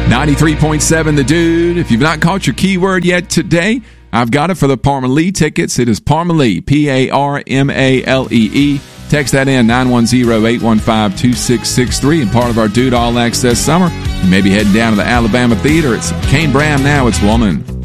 93.7 The Dude. If you've not caught your keyword yet today, I've got it for the Parmalee tickets. It is Parmalee, P-A-R-M-A-L-E-E. Text that in, 910-815-2663. And part of our Dude All Access Summer, you may be heading down to the Alabama Theater. It's Kane Brown now. It's Woman.